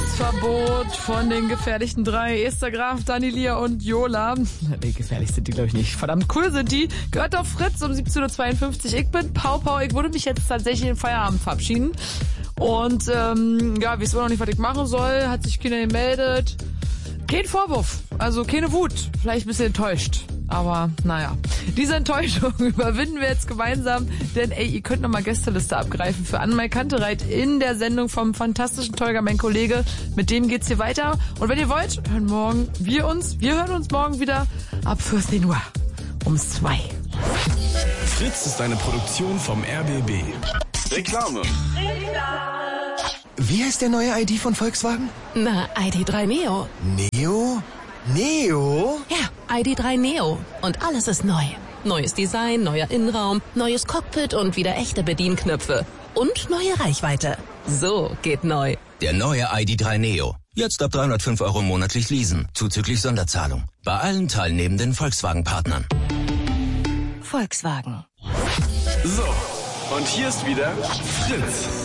Verbot von den gefährlichen 3. Esther Graf, Danilia und Jola. Nee, gefährlich sind die, glaube ich, nicht. Verdammt cool sind die. Gehört auf Fritz um 17.52 Uhr. Ich bin Pau Pau. Ich würde mich jetzt tatsächlich in Feierabend verabschieden. Und ja, weiß immer noch nicht, was ich machen soll. Hat sich keiner gemeldet. Kein Vorwurf, also keine Wut. Vielleicht ein bisschen enttäuscht. Aber naja, diese Enttäuschung überwinden wir jetzt gemeinsam, denn ihr könnt nochmal Gästeliste abgreifen für Anne-Mai Kantereit in der Sendung vom fantastischen Tolga, mein Kollege. Mit dem geht's hier weiter. Und wenn ihr wollt, hören wir uns morgen wieder ab 14 Uhr um 2. Fritz ist eine Produktion vom RBB. Reklame. Wie heißt der neue ID von Volkswagen? Na, ID.3 Neo. Neo? Neo? Ja, ID.3 Neo. Und alles ist neu. Neues Design, neuer Innenraum, neues Cockpit und wieder echte Bedienknöpfe. Und neue Reichweite. So geht neu. Der neue ID.3 Neo. Jetzt ab 305 € monatlich leasen, zuzüglich Sonderzahlung. Bei allen teilnehmenden Volkswagen-Partnern. Volkswagen. So, und hier ist wieder Fritz.